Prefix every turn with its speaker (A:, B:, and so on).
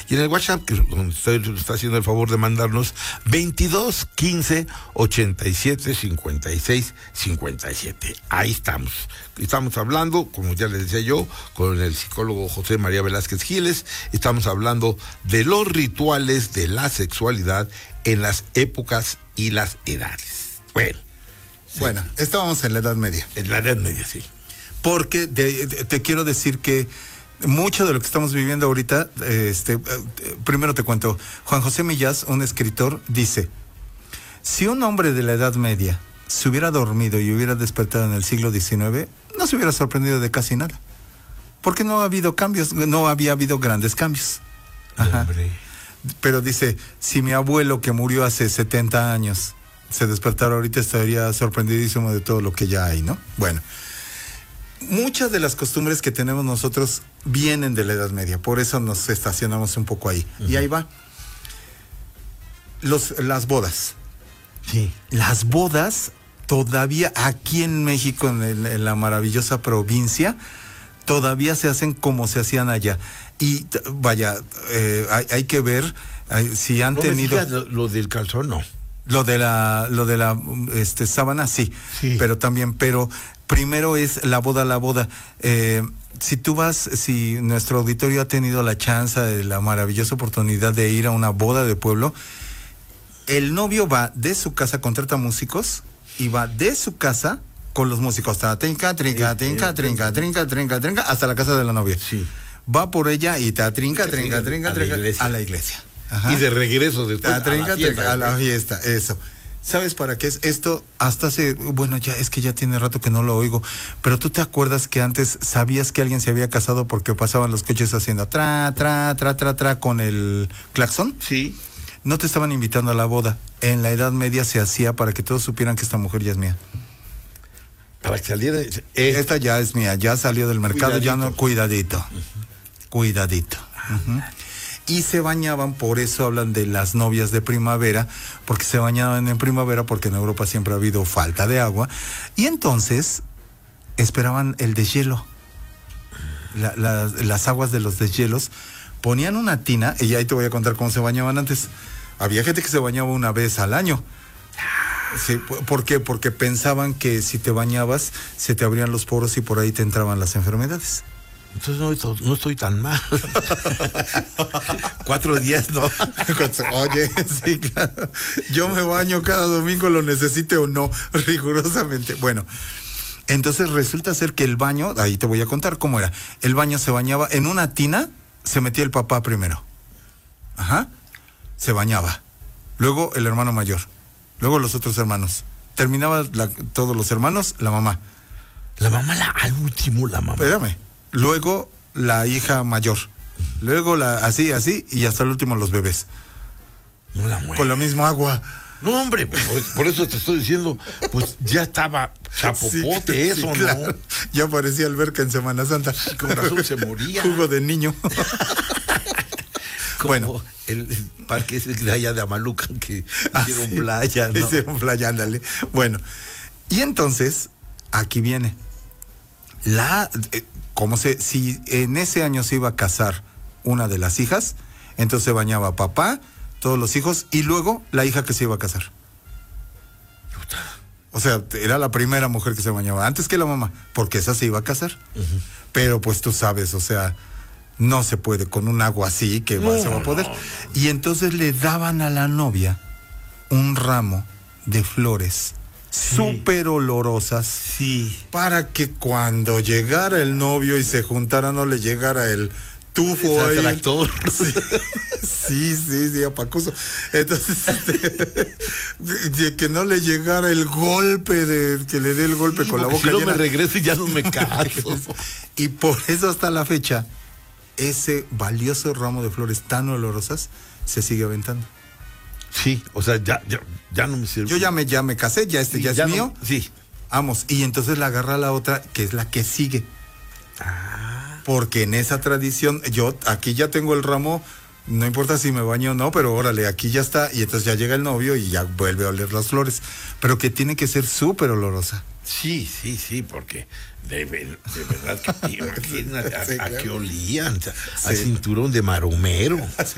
A: Y en el WhatsApp, que donde usted está haciendo el favor de mandarnos, 22 15 87 56 57. Ahí estamos. Estamos hablando, como ya les decía yo, con el psicólogo José María Velázquez Giles. Estamos hablando de los rituales de la sexualidad en las épocas y las edades. Bueno,
B: estábamos en la Edad Media.
A: En la Edad Media, sí.
B: Porque te quiero decir que mucho de lo que estamos viviendo ahorita, primero te cuento, Juan José Millás, un escritor, dice: si un hombre de la Edad Media se hubiera dormido y hubiera despertado en el siglo XIX, no se hubiera sorprendido de casi nada. Porque no ha habido cambios, no había habido grandes cambios. Ajá.
A: Hombre.
B: Pero dice, si mi abuelo que murió hace 70 años se despertara ahorita, estaría sorprendidísimo de todo lo que ya hay, ¿no? Bueno, muchas de las costumbres que tenemos nosotros vienen de la Edad Media, por eso nos estacionamos un poco ahí. Uh-huh. Y ahí va. Las bodas.
A: Sí.
B: Las bodas, todavía aquí en México, en la maravillosa provincia, todavía se hacen como se hacían allá. Y vaya, hay que ver si han tenido...
A: Lo del calzón, no.
B: Lo de la sábana, sí. Pero primero es la boda. Si nuestro auditorio ha tenido la chance, la maravillosa oportunidad de ir a una boda de pueblo, el novio va de su casa, contrata músicos y va de su casa con los músicos, trinca, hasta la casa de la novia.
A: Sí.
B: Va por ella y trinca, a la iglesia. Ajá.
A: Y de regreso después
B: a la fiesta, eso. ¿Sabes para qué es esto? Hasta ya tiene rato que no lo oigo, pero ¿tú te acuerdas que antes sabías que alguien se había casado porque pasaban los coches haciendo tra con el claxon?
A: Sí.
B: No te estaban invitando a la boda. En la Edad Media se hacía para que todos supieran que esta mujer ya es mía.
A: Para que saliera...
B: Esta ya es mía, ya salió del mercado, cuidadito. Ya no... Cuidadito.
A: Uh-huh.
B: Cuidadito. Uh-huh. Y se bañaban, por eso hablan de las novias de primavera, porque se bañaban en primavera, porque en Europa siempre ha habido falta de agua, y entonces esperaban el deshielo. Las aguas de los deshielos, ponían una tina, y ahí te voy a contar cómo se bañaban antes. Había gente que se bañaba una vez al año. Sí, ¿por qué? Porque pensaban que si te bañabas, se te abrían los poros y por ahí te entraban las enfermedades.
A: Entonces no estoy tan mal. 4 días, ¿no?
B: Oye, sí, claro. Yo me baño cada domingo, lo necesite o no, rigurosamente. Bueno, entonces resulta ser que el baño, ahí te voy a contar cómo era. El baño se bañaba en una tina, se metía el papá primero. Ajá. Se bañaba. Luego el hermano mayor. Luego los otros hermanos. Terminaba todos los hermanos, la mamá.
A: La mamá, al último, la mamá.
B: Espérame. Luego la hija mayor. Luego así, y hasta el último los bebés.
A: No la mueve.
B: Con la misma agua.
A: No, hombre, por eso te estoy diciendo, pues ya estaba chapopote, sí, eso, sí, claro.
B: ¿No? Ya parecía alberca en Semana Santa.
A: Con razón se moría.
B: Jugo de niño.
A: Bueno, el parque ese de allá de Amalucan que hicieron playa, ¿no?
B: Hicieron playa, ándale. Bueno, y entonces, aquí viene. Si en ese año se iba a casar una de las hijas, entonces se bañaba papá, todos los hijos, y luego la hija que se iba a casar. O sea, era la primera mujer que se bañaba, antes que la mamá, porque esa se iba a casar. Uh-huh. Pero pues tú sabes, o sea, no se puede con un agua así que se va a poder. Y entonces le daban a la novia un ramo de flores. Sí. Súper olorosas,
A: sí,
B: para que cuando llegara el novio y se juntara no le llegara el tufo ahí.
A: Tractor.
B: Sí, apacuso. Entonces, que no le llegara el golpe, que le dé el golpe sí, con la boca
A: si
B: llena.
A: No me regreso y ya no me caso.
B: Y por eso hasta la fecha, ese valioso ramo de flores tan olorosas se sigue aventando.
A: Sí, o sea, ya no me sirve.
B: Yo ya me casé, ya es mío.
A: No, sí.
B: Vamos, y entonces la agarra la otra, que es la que sigue. Porque en esa tradición, yo aquí ya tengo el ramo, no importa si me baño o no, pero órale, aquí ya está, y entonces ya llega el novio y ya vuelve a oler las flores. Pero que tiene que ser súper olorosa.
A: Sí, porque de verdad que imagínate a qué olían, a cinturón de maromero.